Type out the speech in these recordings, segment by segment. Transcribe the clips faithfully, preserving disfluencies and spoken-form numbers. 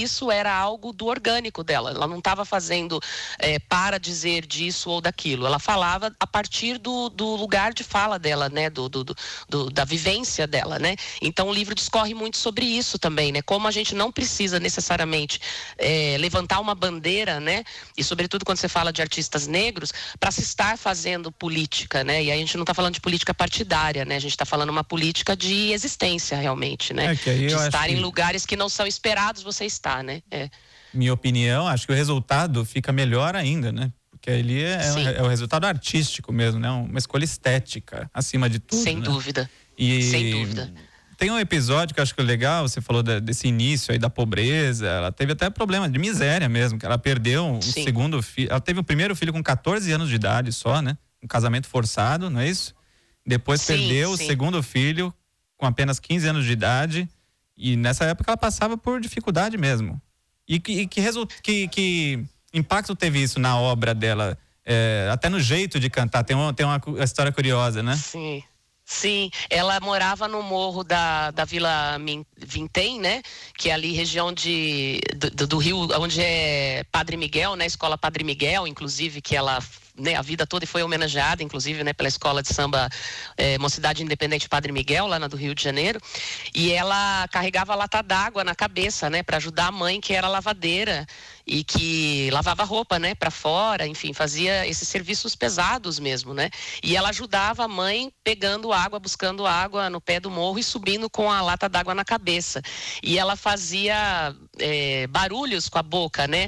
isso era algo do orgânico dela. Ela não estava fazendo é, para dizer disso ou daquilo. Ela falava a partir do, do lugar de fala dela, né? Do, do, do, da vivência dela, né? Então o livro discorre muito sobre isso também, né? Como a gente não precisa necessariamente é, levantar uma bandeira, né? E sobretudo quando você fala de artistas negros, para se estar fazendo política, né? E aí a gente não está falando de política partidária, né? A gente está falando uma política de existência realmente, né? É que aí de eu estar acho em que... lugares que não são esperados você estar, né? É. Minha opinião, acho que o resultado fica melhor ainda, né? Porque ali é, é o resultado artístico mesmo, né? Uma escolha estética, acima de tudo. Sem né? dúvida. E Sem dúvida. Tem um episódio que eu acho que é legal, você falou da, desse início aí da pobreza, ela teve até problema de miséria mesmo, que ela perdeu um Sim. segundo filho, ela teve o primeiro filho com catorze anos de idade só, né? Um casamento forçado, não é isso? Depois Sim, perdeu sim. o segundo filho com apenas quinze anos de idade e nessa época ela passava por dificuldade mesmo. E que, e que, result, que, que impacto teve isso na obra dela? É, até no jeito de cantar, tem uma, tem uma história curiosa, né? Sim. Sim, ela morava no morro da, da Vila Vintém, né? Que é ali região de, do, do Rio, onde é Padre Miguel, né? Escola Padre Miguel, inclusive, que ela... Né, a vida toda e foi homenageada, inclusive, né, pela escola de samba é, Mocidade Independente Padre Miguel, lá na do Rio de Janeiro. E ela carregava lata d'água na cabeça, né, para ajudar a mãe, que era lavadeira e que lavava roupa, né, para fora, enfim, fazia esses serviços pesados mesmo, né. E ela ajudava a mãe pegando água, buscando água no pé do morro e subindo com a lata d'água na cabeça. E ela fazia é, barulhos com a boca, né,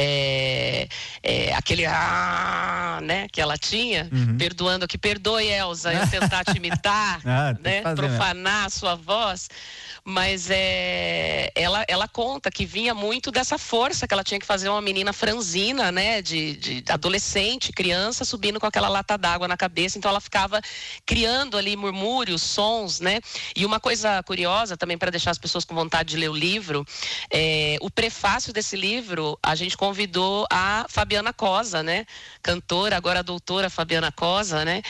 é, é, aquele ah, né, que ela tinha, uhum. perdoando que perdoe, Elza, eu tentar te imitar, ah, né, profanar a sua voz, mas é, ela, ela conta que vinha muito dessa força que ela tinha que fazer uma menina franzina, né, de, de adolescente, criança, subindo com aquela lata d'água na cabeça, então ela ficava criando ali murmúrios, sons, né, e uma coisa curiosa também para deixar as pessoas com vontade de ler o livro, é, o prefácio desse livro, a gente convidou a Fabiana Cosa, né, cantora, agora a doutora Fabiana Cosa, né?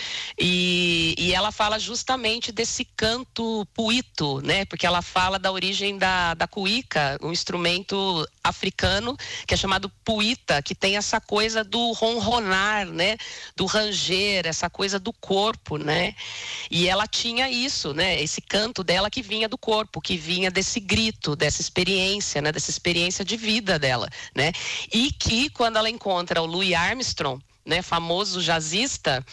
E, e ela fala justamente desse canto puito, né? Porque ela fala da origem da, da cuíca, um instrumento africano que é chamado puita, que tem essa coisa do ronronar, né? Do ranger, essa coisa do corpo, né? E ela tinha isso, né? Esse canto dela que vinha do corpo, que vinha desse grito, dessa experiência, né? Dessa experiência de vida dela, né? E que quando ela encontra o Louis Armstrong, né, famoso jazzista,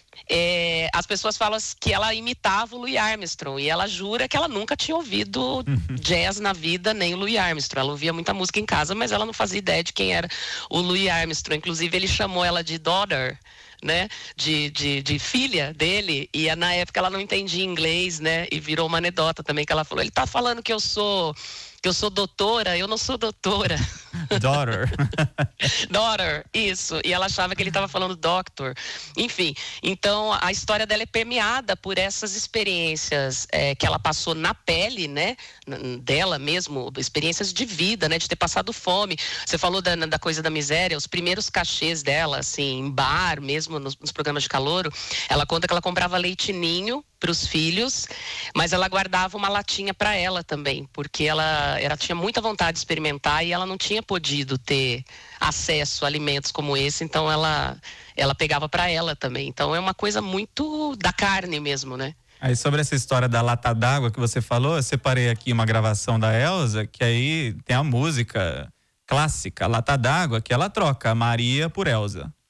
é, as pessoas falam que ela imitava o Louis Armstrong e ela jura que ela nunca tinha ouvido jazz na vida, nem o Louis Armstrong. Ela ouvia muita música em casa, mas ela não fazia ideia de quem era o Louis Armstrong. Inclusive ele chamou ela de daughter, né, de, de, de filha dele, e na época ela não entendia inglês, né, e virou uma anedota também, que ela falou, ele tá falando que eu sou que eu sou doutora, eu não sou doutora. Daughter. Daughter, isso. E ela achava que ele estava falando doctor. Enfim, então a história dela é permeada por essas experiências é, que ela passou na pele, né? Dela mesmo, experiências de vida, né? De ter passado fome. Você falou da, da coisa da miséria, os primeiros cachês dela, assim, em bar, mesmo nos, nos programas de calouro, ela conta que ela comprava leite ninho para os filhos, mas ela guardava uma latinha para ela também, porque ela, ela tinha muita vontade de experimentar e ela não tinha podido ter acesso a alimentos como esse, então ela, ela pegava para ela também. Então é uma coisa muito da carne mesmo, né? Aí sobre essa história da lata d'água que você falou, eu separei aqui uma gravação da Elza, que aí tem a música clássica, Lata d'Água, que ela troca a Maria por Elza.